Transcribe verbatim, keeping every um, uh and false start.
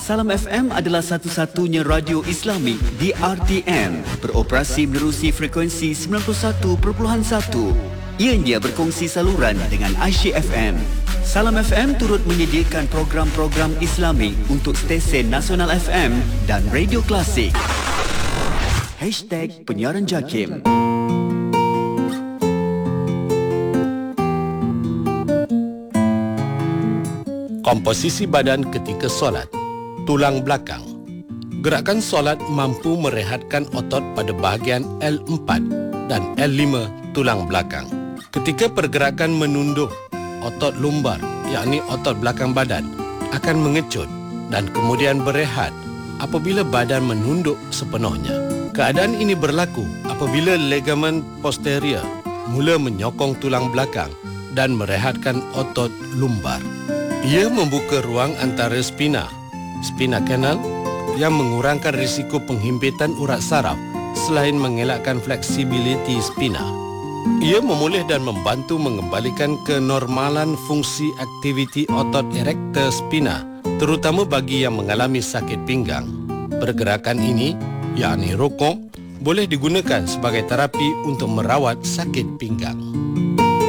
Salam F M adalah satu-satunya radio Islami di R T M, beroperasi menerusi frekuensi sembilan puluh satu perpuluhan satu. Ianya berkongsi saluran dengan Aisyah F M. Salam F M turut menyediakan program-program Islami untuk stesen Nasional F M dan Radio Klasik. Hashtag Penyiaran Jakim. Komposisi badan ketika solat. Tulang belakang. Gerakan solat mampu merehatkan otot pada bahagian L empat dan L lima tulang belakang. Ketika pergerakan menunduk, otot lumbar, yakni otot belakang badan, akan mengecut dan kemudian berehat apabila badan menunduk sepenuhnya. Keadaan ini berlaku apabila ligamen posterior mula menyokong tulang belakang dan merehatkan otot lumbar. Ia membuka ruang antara spina, spina canal, yang mengurangkan risiko penghimpitan urat saraf selain mengelakkan fleksibiliti spina. Ia memulih dan membantu mengembalikan kenormalan fungsi aktiviti otot erector spina, terutama bagi yang mengalami sakit pinggang. Pergerakan ini, yakni rokok, boleh digunakan sebagai terapi untuk merawat sakit pinggang.